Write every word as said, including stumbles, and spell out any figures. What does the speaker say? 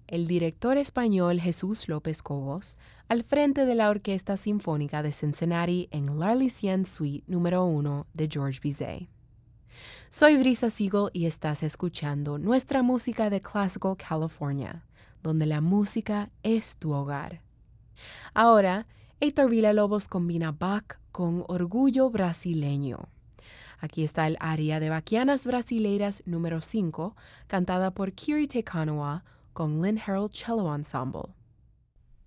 el director español Jesús López Cobos, al frente de la Orquesta Sinfónica de Cincinnati en l'Arlésienne Suite número uno de Georges Bizet. Soy Brisa Siegel y estás escuchando nuestra música de Classical California, donde la música es tu hogar. Ahora, Heitor Villalobos combina Bach con orgullo brasileño. Aquí está el aria de Baquianas Brasileiras número cinco, cantada por Kiri Te Kanawa con Lynn Harold Cello Ensemble.